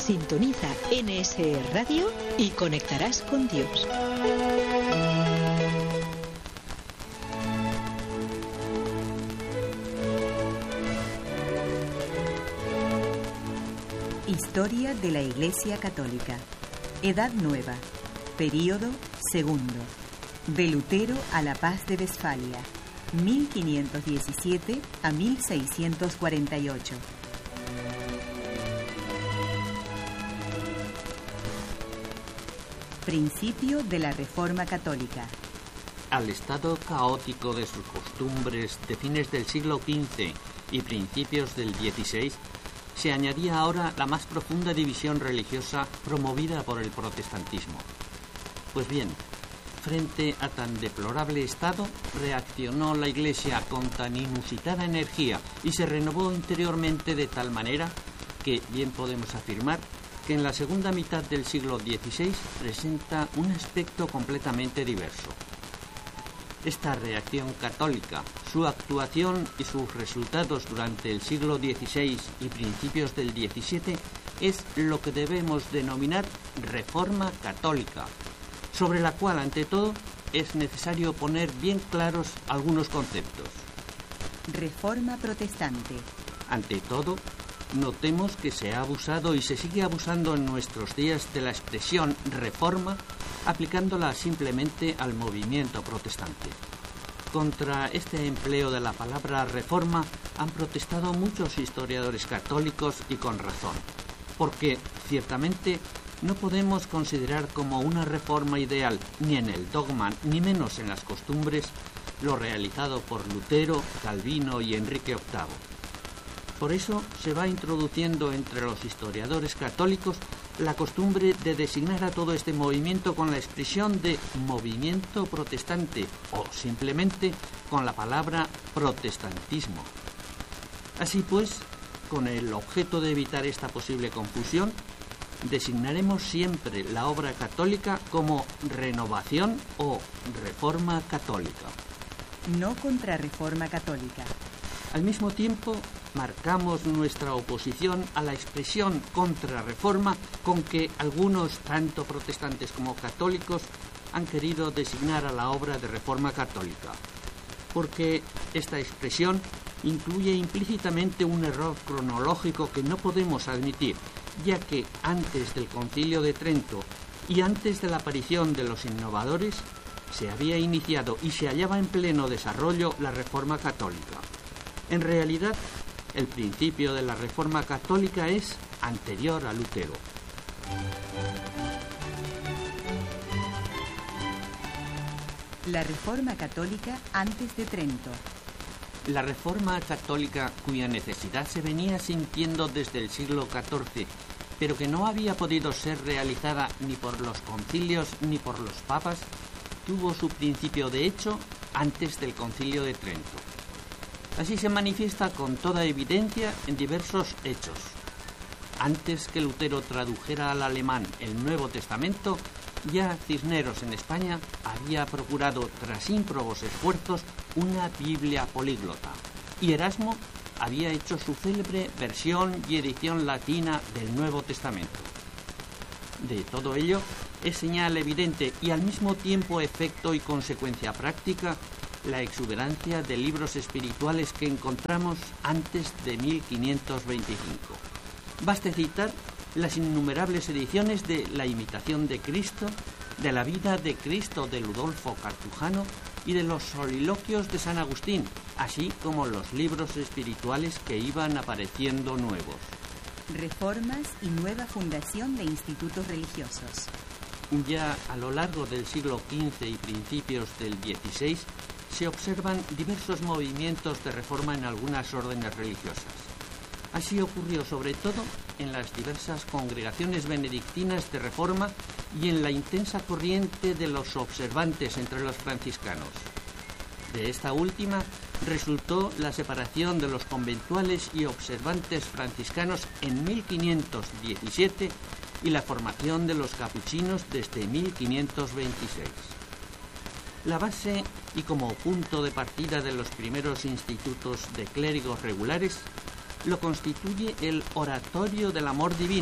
Sintoniza NSE Radio y conectarás con Dios. Historia de la Iglesia Católica. Edad Nueva. Período segundo. De Lutero a la Paz de Westfalia. 1517 a 1648. Principio de la Reforma Católica. Al estado caótico de sus costumbres de fines del siglo XV y principios del XVI, se añadía ahora la más profunda división religiosa promovida por el protestantismo. Pues bien, frente a tan deplorable estado, reaccionó la Iglesia con tan inusitada energía y se renovó interiormente de tal manera que bien podemos afirmar que en la segunda mitad del siglo XVI presenta un aspecto completamente diverso. Esta reacción católica, su actuación y sus resultados durante el siglo XVI y principios del XVII es lo que debemos denominar Reforma Católica, sobre la cual, ante todo, es necesario poner bien claros algunos conceptos. Reforma Protestante. Ante todo, notemos que se ha abusado y se sigue abusando en nuestros días de la expresión reforma, aplicándola simplemente al movimiento protestante. Contra este empleo de la palabra reforma han protestado muchos historiadores católicos y con razón, porque ciertamente no podemos considerar como una reforma ideal, ni en el dogma, ni menos en las costumbres, lo realizado por Lutero, Calvino y Enrique VIII. Por eso se va introduciendo entre los historiadores católicos la costumbre de designar a todo este movimiento con la expresión de movimiento protestante o simplemente con la palabra protestantismo. Así pues, con el objeto de evitar esta posible confusión, designaremos siempre la obra católica como renovación o reforma católica. No contrarreforma católica. Al mismo tiempo, marcamos nuestra oposición a la expresión contrarreforma con que algunos, tanto protestantes como católicos, han querido designar a la obra de reforma católica, porque esta expresión incluye implícitamente un error cronológico que no podemos admitir, ya que antes del Concilio de Trento y antes de la aparición de los innovadores, se había iniciado y se hallaba en pleno desarrollo la Reforma Católica. En realidad, el principio de la Reforma Católica es anterior a Lutero. La Reforma Católica antes de Trento. La Reforma Católica, cuya necesidad se venía sintiendo desde el siglo XIV, pero que no había podido ser realizada ni por los concilios ni por los papas, tuvo su principio de hecho antes del Concilio de Trento. Así se manifiesta con toda evidencia en diversos hechos. Antes que Lutero tradujera al alemán el Nuevo Testamento, ya Cisneros en España había procurado, tras ímprobos esfuerzos, una Biblia políglota, y Erasmo había hecho su célebre versión y edición latina del Nuevo Testamento. De todo ello es señal evidente y al mismo tiempo efecto y consecuencia práctica la exuberancia de libros espirituales que encontramos antes de 1525. Baste citar las innumerables ediciones de La imitación de Cristo, de la vida de Cristo de Ludolfo Cartujano y de los soliloquios de San Agustín, así como los libros espirituales que iban apareciendo nuevos. Reformas y nueva fundación de institutos religiosos. Ya a lo largo del siglo XV y principios del XVI, se observan diversos movimientos de reforma en algunas órdenes religiosas. Así ocurrió sobre todo en las diversas congregaciones benedictinas de reforma y en la intensa corriente de los observantes entre los franciscanos. De esta última resultó la separación de los conventuales y observantes franciscanos en 1517 y la formación de los capuchinos desde 1526. La base y como punto de partida de los primeros institutos de clérigos regulares lo constituye el Oratorio del Amor Divino,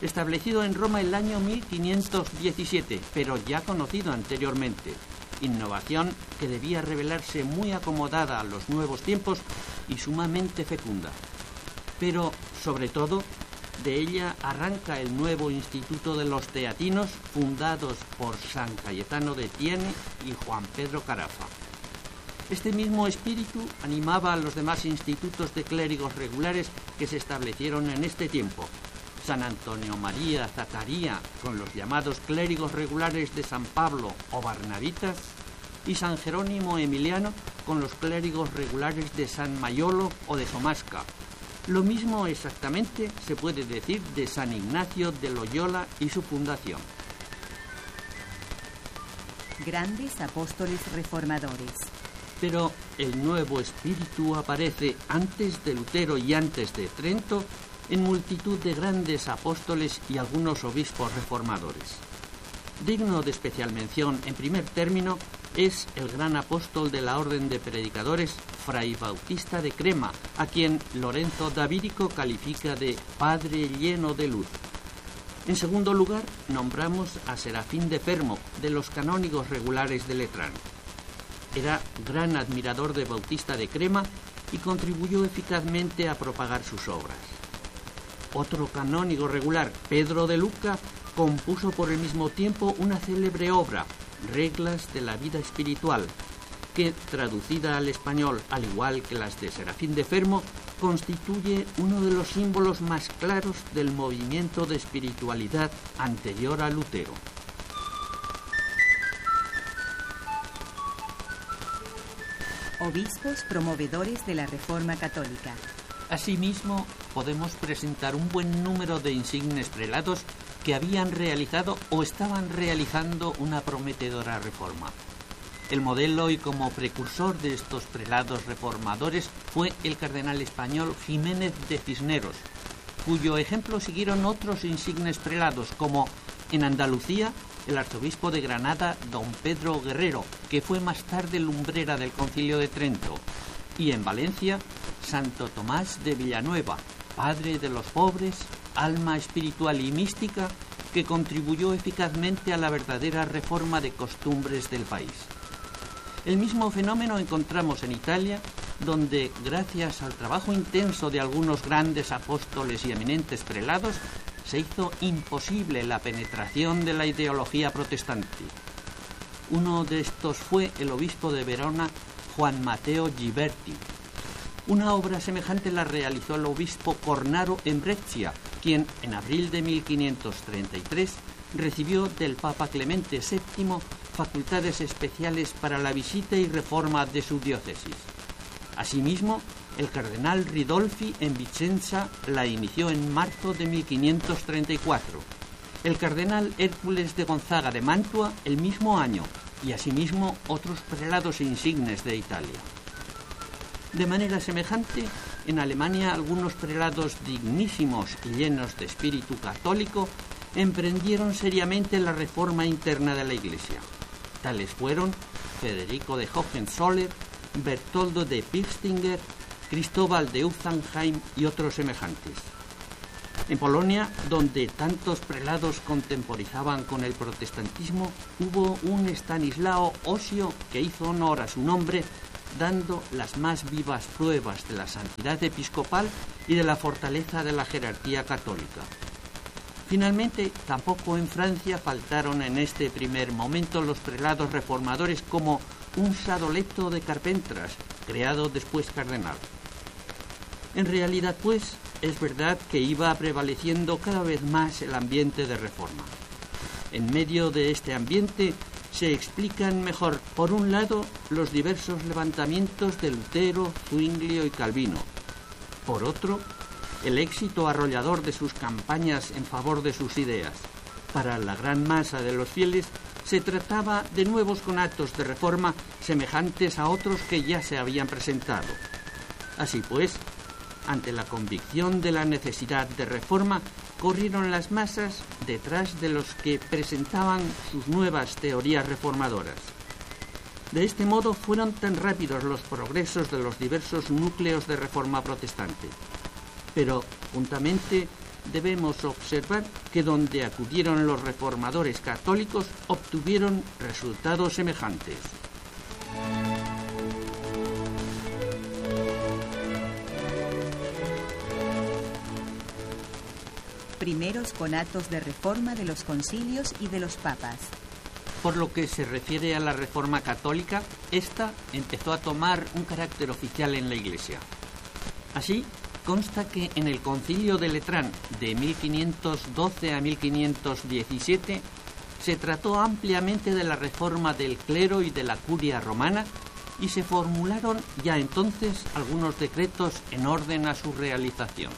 establecido en Roma el año 1517, pero ya conocido anteriormente. Innovación que debía revelarse muy acomodada a los nuevos tiempos y sumamente fecunda. Pero, sobre todo, de ella arranca el nuevo Instituto de los Teatinos, fundados por San Cayetano de Thiene y Juan Pedro Carafa. Este mismo espíritu animaba a los demás institutos de clérigos regulares que se establecieron en este tiempo. San Antonio María Zacaría, con los llamados clérigos regulares de San Pablo o Barnabitas, y San Jerónimo Emiliano, con los clérigos regulares de San Mayolo o de Somasca. Lo mismo exactamente se puede decir de San Ignacio de Loyola y su fundación. Grandes apóstoles reformadores. Pero el nuevo espíritu aparece antes de Lutero y antes de Trento en multitud de grandes apóstoles y algunos obispos reformadores. Digno de especial mención, en primer término, es el gran apóstol de la Orden de Predicadores, Fray Bautista de Crema, a quien Lorenzo Davídico califica de padre lleno de luz. En segundo lugar, nombramos a Serafín de Fermo, de los canónigos regulares de Letrán. Era gran admirador de Bautista de Crema y contribuyó eficazmente a propagar sus obras. Otro canónigo regular, Pedro de Luca, compuso por el mismo tiempo una célebre obra, Reglas de la vida espiritual, que, traducida al español, al igual que las de Serafín de Fermo, constituye uno de los símbolos más claros del movimiento de espiritualidad anterior a Lutero. Obispos promovedores de la Reforma Católica. Asimismo, podemos presentar un buen número de insignes prelados que habían realizado o estaban realizando una prometedora reforma. El modelo y como precursor de estos prelados reformadores fue el cardenal español Jiménez de Cisneros, cuyo ejemplo siguieron otros insignes prelados, como en Andalucía el arzobispo de Granada, don Pedro Guerrero, que fue más tarde lumbrera del Concilio de Trento, y en Valencia, Santo Tomás de Villanueva, padre de los pobres, alma espiritual y mística, que contribuyó eficazmente a la verdadera reforma de costumbres del país. El mismo fenómeno encontramos en Italia, donde, gracias al trabajo intenso de algunos grandes apóstoles y eminentes prelados, se hizo imposible la penetración de la ideología protestante. Uno de estos fue el obispo de Verona, Juan Mateo Ghiberti. Una obra semejante la realizó el obispo Cornaro en Brescia, quien en abril de 1533 recibió del Papa Clemente VII facultades especiales para la visita y reforma de su diócesis. Asimismo, el cardenal Ridolfi en Vicenza la inició en marzo de 1534. El cardenal Hércules de Gonzaga de Mantua el mismo año, y asimismo otros prelados insignes de Italia. De manera semejante, en Alemania algunos prelados dignísimos y llenos de espíritu católico emprendieron seriamente la reforma interna de la Iglesia. Tales fueron Federico de Hohenzollern, Bertoldo de Pirstinger, Cristóbal de Upfenheim y otros semejantes. En Polonia, donde tantos prelados contemporizaban con el protestantismo, hubo un Estanislao Osio que hizo honor a su nombre, dando las más vivas pruebas de la santidad episcopal y de la fortaleza de la jerarquía católica. Finalmente, tampoco en Francia faltaron en este primer momento los prelados reformadores como un Sadoleto de Carpentras, creado después cardenal. En realidad, pues, es verdad que iba prevaleciendo cada vez más el ambiente de reforma. En medio de este ambiente se explican mejor, por un lado, los diversos levantamientos de Lutero, Zwinglio y Calvino. Por otro, el éxito arrollador de sus campañas en favor de sus ideas. Para la gran masa de los fieles, se trataba de nuevos conatos de reforma semejantes a otros que ya se habían presentado. Así pues, ante la convicción de la necesidad de reforma, corrieron las masas detrás de los que presentaban sus nuevas teorías reformadoras. De este modo fueron tan rápidos los progresos de los diversos núcleos de reforma protestante. Pero, juntamente, debemos observar que donde acudieron los reformadores católicos obtuvieron resultados semejantes. Primeros conatos de reforma de los concilios y de los papas. Por lo que se refiere a la Reforma católica, esta empezó a tomar un carácter oficial en la Iglesia. Así, consta que en el Concilio de Letrán de 1512 a 1517 se trató ampliamente de la reforma del clero y de la curia romana y se formularon ya entonces algunos decretos en orden a su realización.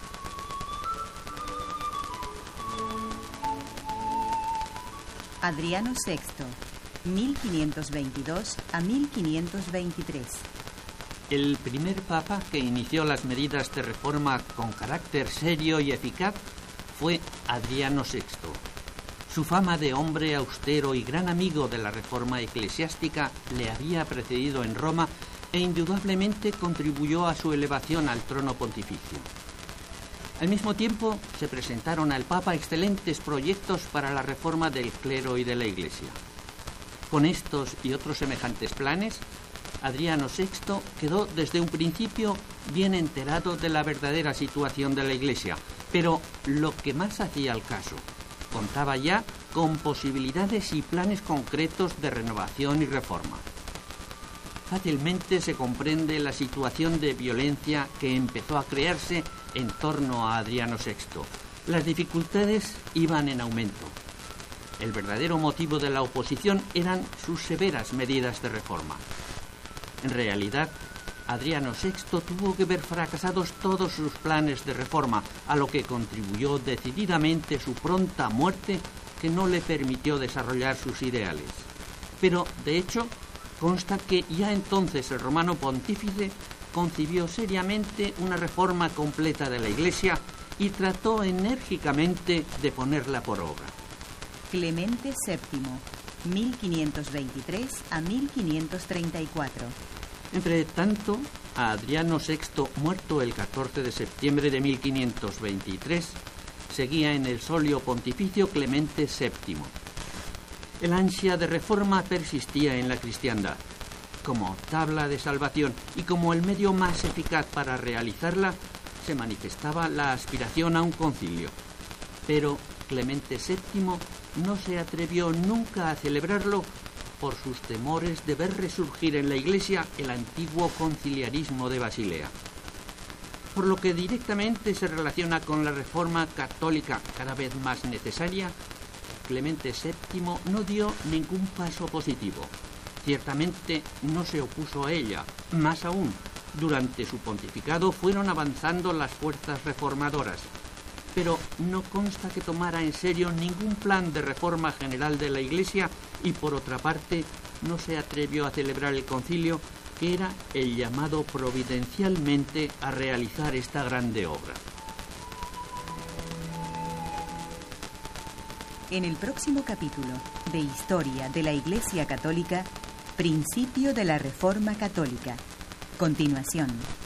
Adriano VI, 1522 a 1523. El primer papa que inició las medidas de reforma con carácter serio y eficaz fue Adriano VI. Su fama de hombre austero y gran amigo de la reforma eclesiástica le había precedido en Roma e indudablemente contribuyó a su elevación al trono pontificio. Al mismo tiempo, se presentaron al Papa excelentes proyectos para la reforma del clero y de la Iglesia. Con estos y otros semejantes planes, Adriano VI quedó desde un principio bien enterado de la verdadera situación de la Iglesia, pero lo que más hacía al caso, contaba ya con posibilidades y planes concretos de renovación y reforma. Fácilmente se comprende la situación de violencia que empezó a crearse en torno a Adriano VI. Las dificultades iban en aumento. El verdadero motivo de la oposición eran sus severas medidas de reforma. En realidad, Adriano VI tuvo que ver fracasados todos sus planes de reforma, a lo que contribuyó decididamente su pronta muerte, que no le permitió desarrollar sus ideales. Pero, de hecho, consta que ya entonces el romano pontífice concibió seriamente una reforma completa de la Iglesia y trató enérgicamente de ponerla por obra. Clemente VII, 1523 a 1534. Entre tanto, a Adriano VI, muerto el 14 de septiembre de 1523, seguía en el solio pontificio Clemente VII. El ansia de reforma persistía en la cristiandad. Como tabla de salvación y como el medio más eficaz para realizarla, se manifestaba la aspiración a un concilio. Pero Clemente VII no se atrevió nunca a celebrarlo por sus temores de ver resurgir en la Iglesia el antiguo conciliarismo de Basilea. Por lo que directamente se relaciona con la reforma católica cada vez más necesaria, Clemente VII no dio ningún paso positivo. Ciertamente no se opuso a ella. Más aún, durante su pontificado fueron avanzando las fuerzas reformadoras, pero no consta que tomara en serio ningún plan de reforma general de la Iglesia y, por otra parte, no se atrevió a celebrar el concilio, que era el llamado providencialmente a realizar esta grande obra. En el próximo capítulo de Historia de la Iglesia Católica, Principio de la Reforma Católica. Continuación.